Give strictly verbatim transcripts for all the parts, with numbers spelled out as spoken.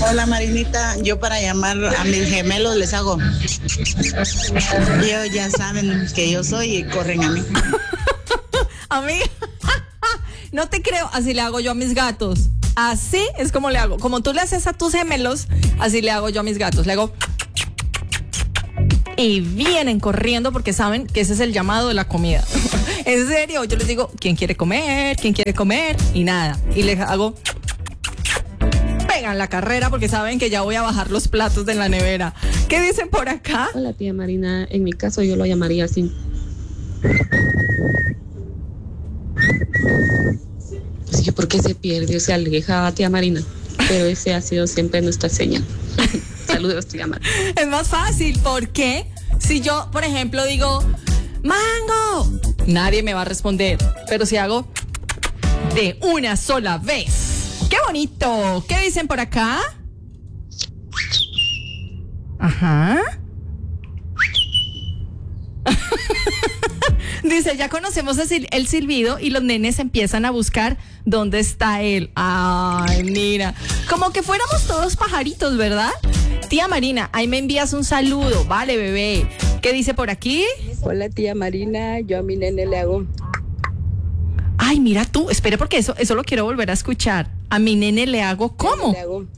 Hola Marinita, yo para llamar a mis gemelos les hago. Ellos ya saben que yo soy y corren a mí. Amiga, no te creo, así le hago yo a mis gatos. Así es como le hago. Como tú le haces a tus gemelos, así le hago yo a mis gatos. Le hago... Y vienen corriendo porque saben que ese es el llamado de la comida. En serio, yo les digo, ¿quién quiere comer? ¿Quién quiere comer? Y nada. Y les hago... Pegan la carrera porque saben que ya voy a bajar los platos de la nevera. ¿Qué dicen por acá? Hola tía Marina, en mi caso yo lo llamaría así. Sí, porque se pierde o se aleja, tía Marina. Pero ese ha sido siempre nuestra señal. Saludos, tía Marina. Es más fácil, ¿por qué? Si yo, por ejemplo, digo, ¡mango! Nadie me va a responder. Pero si hago de una sola vez. ¡Qué bonito! ¿Qué dicen por acá? Ajá. Dice, ya conocemos el silbido y los nenes empiezan a buscar dónde está él. Ay, mira. Como que fuéramos todos pajaritos, ¿verdad? Tía Marina, ahí me envías un saludo. Vale, bebé. ¿Qué dice por aquí? Hola, tía Marina. Yo a mi nene le hago... Ay, mira tú. Espere porque eso, eso lo quiero volver a escuchar. A mi nene le hago ¿cómo? Le hago...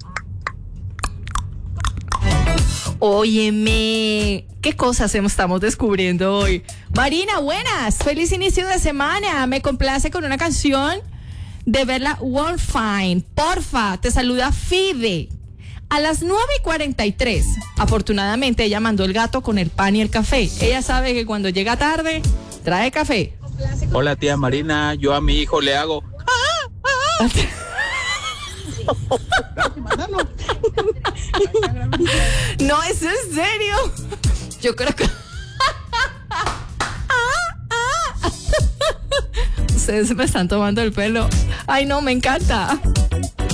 Óyeme, qué cosas estamos descubriendo hoy. Marina, buenas, feliz inicio de semana. Me complace con una canción de Bella Wolfine. Porfa, te saluda Fide. A las nueve y cuarenta y tres, afortunadamente ella mandó el gato con el pan y el café. Ella sabe que cuando llega tarde, trae café. Hola tía Marina, yo a mi hijo le hago... No, es en serio. Yo creo que... Ustedes me están tomando el pelo. Ay, no, me encanta.